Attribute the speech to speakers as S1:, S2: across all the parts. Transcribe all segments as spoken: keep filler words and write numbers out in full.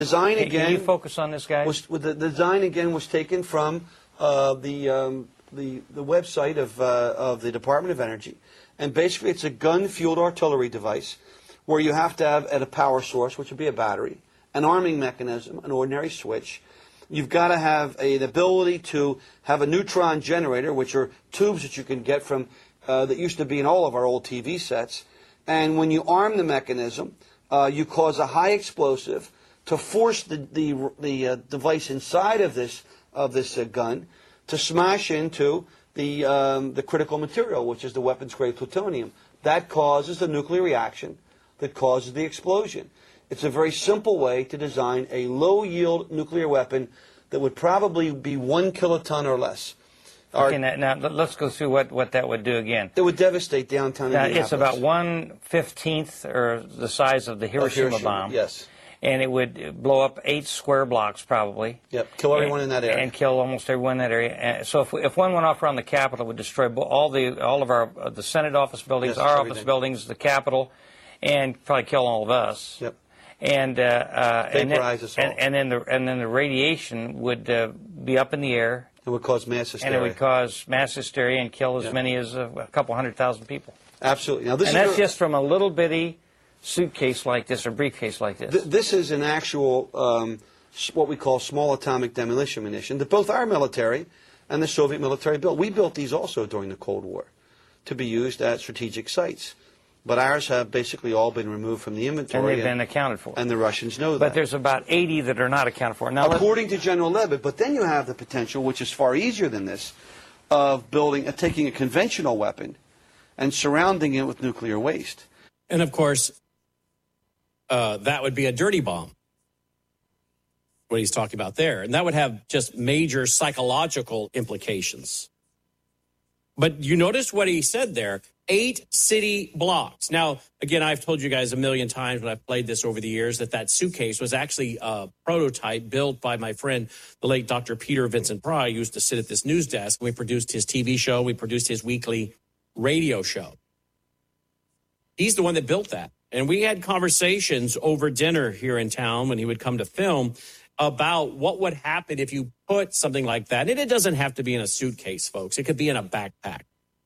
S1: Design
S2: Can,
S1: again.
S2: can you focus on this, guy?
S1: Was, the design again was taken from uh, the, um, the the website of uh, of the Department of Energy, and basically it's a gun-fueled artillery device where you have to have at a power source, which would be a battery, an arming mechanism, an ordinary switch. You've got to have a, an ability to have a neutron generator, which are tubes that you can get from uh, that used to be in all of our old T V sets. And when you arm the mechanism, uh, you cause a high explosive to force the the, the uh, device inside of this of this uh, gun to smash into the um, the critical material, which is the weapons grade plutonium. That causes the nuclear reaction that causes the explosion. It's a very simple way to design a low yield nuclear weapon that would probably be one kiloton or less.
S2: Okay, now, now let's go through what, what that would do again.
S1: It would devastate downtown
S2: now,
S1: Indianapolis.
S2: It's about one fifteenth or the size of the Hiroshima,
S1: Hiroshima
S2: bomb.
S1: Yes.
S2: And it would blow up eight square blocks probably.
S1: Yep, kill everyone
S2: and,
S1: in that area.
S2: And kill almost everyone in that area. And so if, if one went off around the Capitol, it would destroy all the all of our uh, the Senate office buildings,
S1: Yes,
S2: our
S1: everything.
S2: office buildings, the Capitol, and probably kill all of us.
S1: Yep.
S2: And uh, uh, and, then,
S1: Vaporize us all.
S2: and, and then the and then the radiation would uh, be up in the air.
S1: It would cause mass hysteria.
S2: And it would cause mass hysteria and kill as
S1: Yep.
S2: many as a, a couple hundred thousand people.
S1: Absolutely. Now this
S2: and
S1: is
S2: that's
S1: your,
S2: just from a little bitty suitcase like this or briefcase like this.
S1: th this is an actual um, what we call small atomic demolition munition that both our military and the Soviet military built. We built these also during the Cold War to be used at strategic sites. But ours have basically all been removed from the inventory.
S2: And they've been accounted for.
S1: And the Russians know that.
S2: But there's about eighty that are not accounted for. Now,
S1: according to General Levitt, but then you have the potential, which is far easier than this, of building, uh, taking a conventional weapon and surrounding it with nuclear waste.
S3: And, of course, uh, that would be a dirty bomb, what he's talking about there. And that would have just major psychological implications. But you notice what he said there, eight city blocks. Now, again, I've told you guys a million times when I've played this over the years that that suitcase was actually a prototype built by my friend, the late Doctor Peter Vincent Pry, who used to sit at this news desk. We produced his T V show. We produced his weekly radio show. He's the one that built that. And we had conversations over dinner here in town when he would come to film about what would happen if you put something like that. And it doesn't have to be in a suitcase, folks. It could be in a backpack.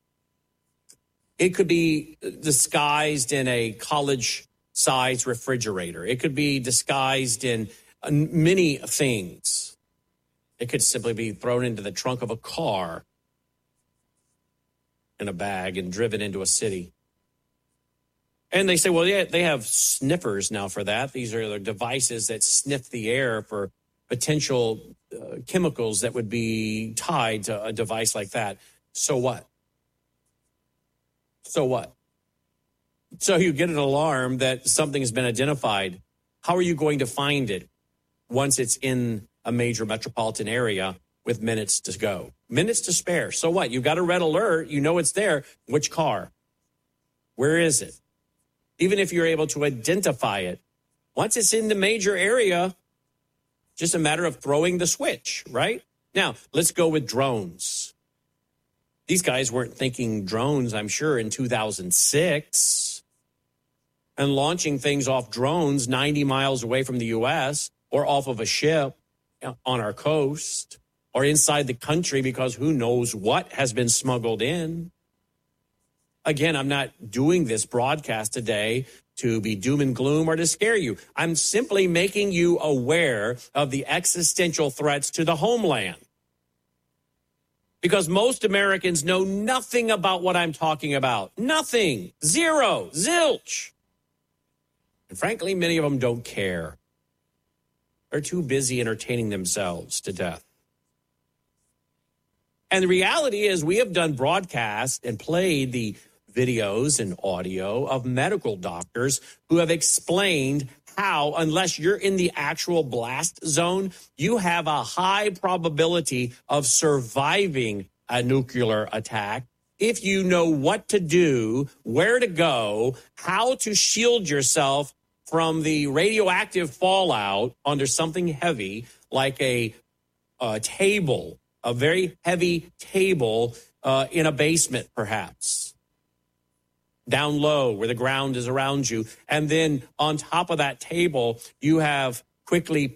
S3: It could be disguised in a college-sized refrigerator. It could be disguised in many things. It could simply be thrown into the trunk of a car in a bag and driven into a city. And they say, well, yeah, they have sniffers now for that. These are the devices that sniff the air for potential uh, chemicals that would be tied to a device like that. So what? So what? So you get an alarm that something has been identified. How are you going to find it once it's in a major metropolitan area with minutes to go? Minutes to spare. So what? You got a red alert. You know it's there. Which car? Where is it? Even if you're able to identify it, once it's in the major area, just a matter of throwing the switch, right? Now, let's go with drones. These guys weren't thinking drones, I'm sure, in two thousand six and launching things off drones ninety miles away from the U S or off of a ship on our coast or inside the country because who knows what has been smuggled in. Again, I'm not doing this broadcast today to be doom and gloom or to scare you. I'm simply making you aware of the existential threats to the homeland. Because most Americans know nothing about what I'm talking about. Nothing. Zero. Zilch. And frankly, many of them don't care. They're too busy entertaining themselves to death. And the reality is we have done broadcasts and played the videos and audio of medical doctors who have explained how, unless you're in the actual blast zone, you have a high probability of surviving a nuclear attack if you know what to do, where to go, how to shield yourself from the radioactive fallout under something heavy like a, a table, a very heavy table uh, in a basement, perhaps. Down low where the ground is around you. And then on top of that table, you have quickly